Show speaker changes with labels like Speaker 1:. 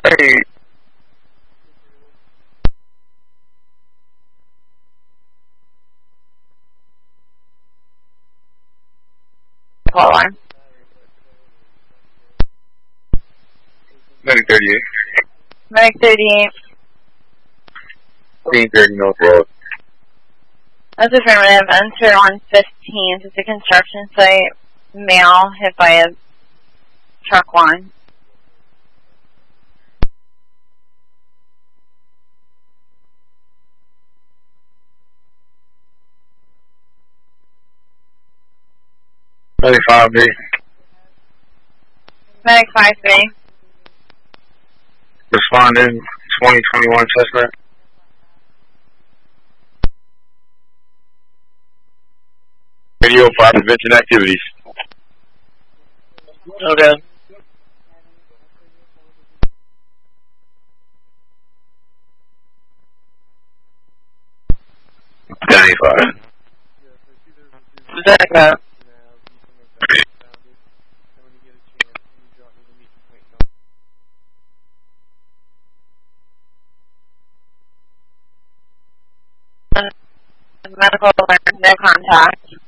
Speaker 1: Hey.
Speaker 2: Call line.
Speaker 1: Medic 38.
Speaker 2: Medic 38.
Speaker 1: 1530 North Road.
Speaker 2: That's affirmative. Enter on 15th. It's a construction site. Male hit by a truck line.
Speaker 1: Medic 5B.
Speaker 2: Medic 5-3.
Speaker 1: Responding 2021 suspect. Radio for prevention activities.
Speaker 3: Okay. Zach,
Speaker 2: medical alert. No contact.